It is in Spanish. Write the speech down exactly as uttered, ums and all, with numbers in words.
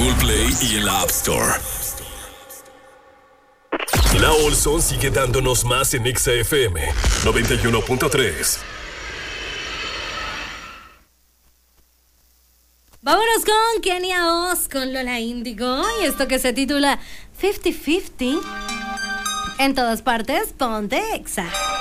Google Play y en la App Store. La Olson sigue dándonos más en Exa F M noventa y uno punto tres. Vámonos con Kenia Oz, con Lola Índigo y esto que se titula cincuenta cincuenta. En todas partes, ponte Exa.